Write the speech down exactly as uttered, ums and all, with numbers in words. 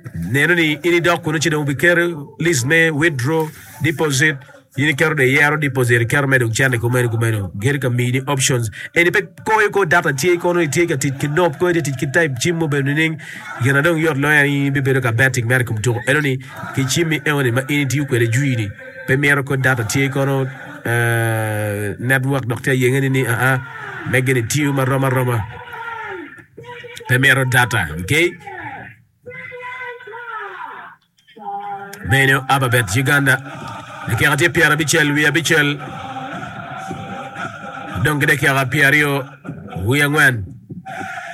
neno ni ini dok kuno chino ubikere list me withdraw deposit yini kero de yero deposit kero medo chane kumeno kumeno geri ka mini options eni pe koyo ko data tie ko no tie ka tit kinop ko de tit type jimmo be ning yana don yor lo yani be be ka betting mer kum to enoni ki chimi enoni ma ini ti ko de juini pe mero ko data tie ko no uh, network doctor yengeni ni a a megeni tiu ma roma roma pe mero data okay Beno Ababet Uganda Nekirati Pierre Bichel Wia Bichel Donc de Kira Pierre Wia Ngwen